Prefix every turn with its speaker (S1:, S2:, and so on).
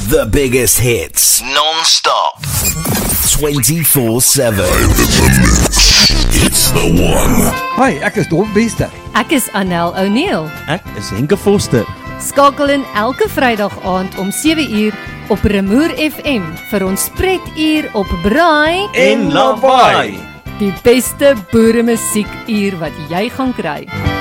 S1: The biggest hits, non-stop, 24/7. It's the one.
S2: Hi, ek is Don Bester.
S3: Ek is Anel O'Neill.
S4: Ek is Henke Foster.
S3: Skakel in elke Vrydag aand om 7uur op Remoer FM vir ons spretuur op Braai
S4: En Lawaai.
S3: Die beste boere musiekuur wat jy gaan kry.